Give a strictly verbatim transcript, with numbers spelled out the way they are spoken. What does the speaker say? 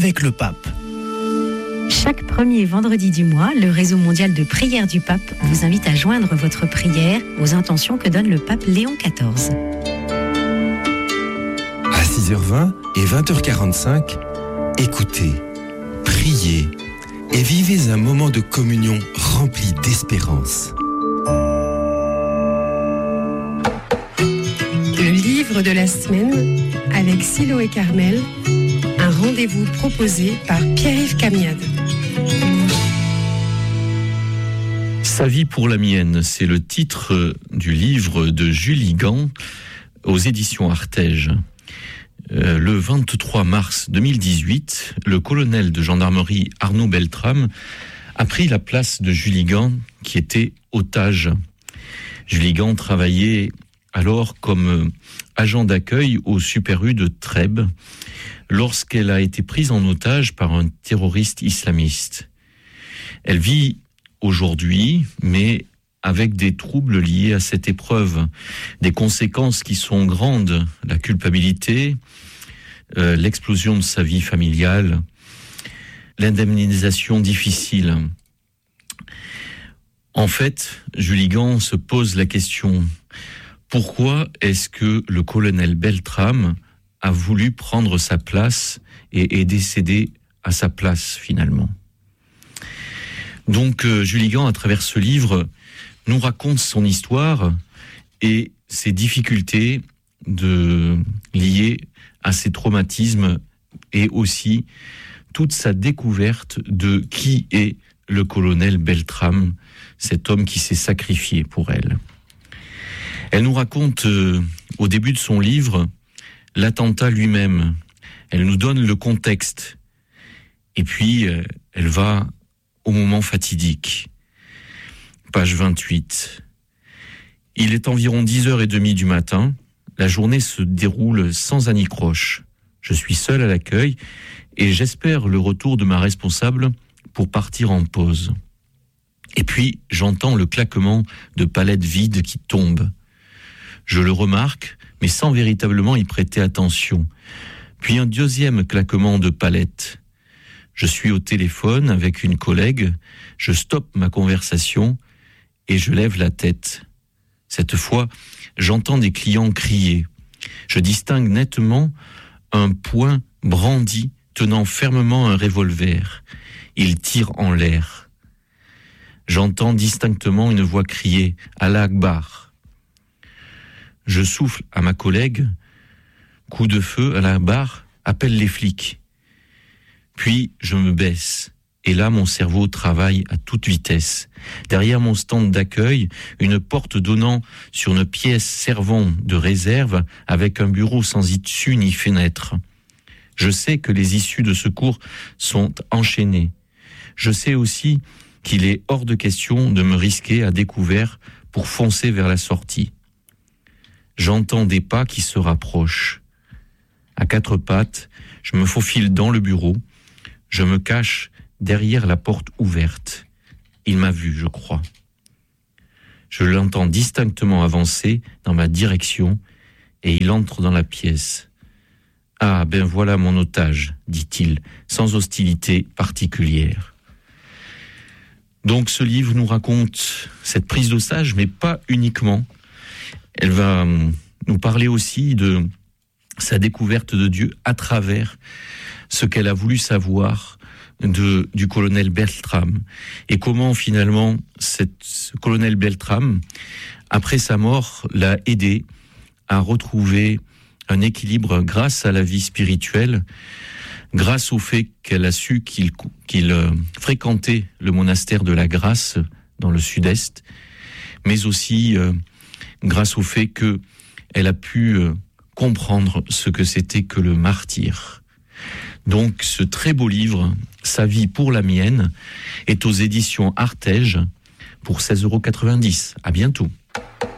avec le pape. Chaque premier vendredi du mois, le réseau mondial de prière du pape vous invite à joindre votre prière aux intentions que donne le pape Léon quatorze. À six heures vingt et vingt heures quarante-cinq, écoutez, priez et vivez un moment de communion rempli d'espérance. Le livre de la semaine avec Siloé Carmel, un rendez-vous proposé par Pierre-Yves Camiade. Sa vie pour la mienne, c'est le titre du livre de Julie Gant aux éditions Artege. Euh, le vingt-trois mars deux mille dix-huit, le colonel de gendarmerie Arnaud Beltrame a pris la place de Julie Gant, qui était otage. Julie Gant travaillait alors comme agent d'accueil au Super U de Trèbes, lorsqu'elle a été prise en otage par un terroriste islamiste. Elle vit aujourd'hui, mais avec des troubles liés à cette épreuve, des conséquences qui sont grandes, la culpabilité, euh, l'explosion de sa vie familiale, l'indemnisation difficile. En fait, Julie Gant se pose la question: pourquoi est-ce que le colonel Beltrame a voulu prendre sa place et est décédé à sa place finalement? Donc euh, Julie Gant, à travers ce livre, nous raconte son histoire et ses difficultés de, liées à ses traumatismes et aussi toute sa découverte de qui est le colonel Beltrame, cet homme qui s'est sacrifié pour elle. Elle nous raconte euh, au début de son livre l'attentat lui-même. Elle nous donne le contexte. Et puis, euh, elle va au moment fatidique. Page vingt-huit. Il est environ dix heures trente du matin. La journée se déroule sans anicroche. Je suis seul à l'accueil et j'espère le retour de ma responsable pour partir en pause. Et puis, j'entends le claquement de palettes vides qui tombent. Je le remarque, mais sans véritablement y prêter attention. Puis un deuxième claquement de palettes. Je suis au téléphone avec une collègue, je stoppe ma conversation et je lève la tête. Cette fois, j'entends des clients crier. Je distingue nettement un poing brandi tenant fermement un revolver. Il tire en l'air. J'entends distinctement une voix crier « Allah Akbar ». Je souffle à ma collègue, coup de feu, Allah Akbar, appelle les flics. Puis je me baisse, et là mon cerveau travaille à toute vitesse. Derrière mon stand d'accueil, une porte donnant sur une pièce servant de réserve avec un bureau sans issue ni fenêtre. Je sais que les issues de secours sont enchaînées. Je sais aussi qu'il est hors de question de me risquer à découvert pour foncer vers la sortie. J'entends des pas qui se rapprochent. À quatre pattes, je me faufile dans le bureau. Je me cache derrière la porte ouverte. Il m'a vu, je crois. Je l'entends distinctement avancer dans ma direction et il entre dans la pièce. « Ah, ben voilà mon otage, dit-il, sans hostilité particulière. » Donc ce livre nous raconte cette prise d'otage, mais pas uniquement. Elle va nous parler aussi de sa découverte de Dieu à travers ce qu'elle a voulu savoir de, du colonel Beltrame et comment finalement cette, ce colonel Beltrame, après sa mort, l'a aidé à retrouver un équilibre grâce à la vie spirituelle, grâce au fait qu'elle a su qu'il, qu'il euh, fréquentait le monastère de la Grâce dans le sud-est, mais aussi euh, grâce au fait qu'elle a pu euh, comprendre ce que c'était que le martyre. Donc ce très beau livre, Sa vie pour la mienne, est aux éditions Artege pour seize euros quatre-vingt-dix. À bientôt.